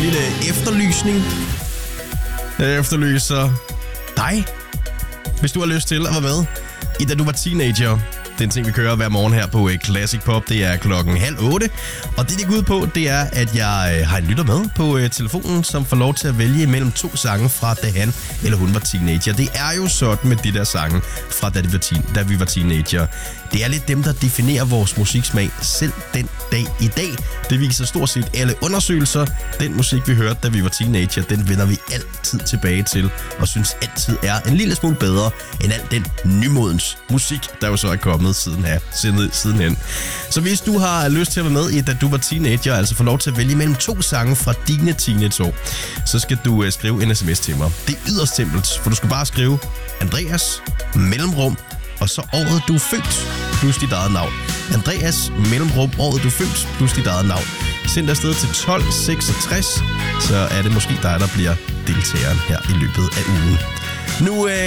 lille efterlysning. Jeg efterlyser dig, hvis du har lyst til at være med i Da Du Var Teenager. Det er en ting, vi kører hver morgen her på Classic Pop. Det er 7:30. Og det går ud på, det er, at jeg har en lytter med på telefonen, som får lov til at vælge mellem 2 sange fra Da Han eller Hun Var Teenager. Det er jo sådan med de der sange fra Da Vi Var Teenager. Det er lidt dem, der definerer vores musiksmag selv den dag i dag. Det viser stort set alle undersøgelser. Den musik, vi hørte, da vi var teenager, den vender vi altid tilbage til, og synes altid er en lille smule bedre end al den nymodens musik, der jo så er kommet sidenhen. Så hvis du har lyst til at være med i Da Du Var Teenager, altså få lov til at vælge mellem 2 sange fra dine teenageår, så skal du skrive en sms til mig. Det er yderst simpelt, for du skal bare skrive Andreas, mellemrum, og så året du er født, plus dit eget navn. Andreas, mellemrum, året du er født, plus dit eget navn. Send dig afsted til 1266, så er det måske dig, der bliver deltageren her i løbet af ugen. Nu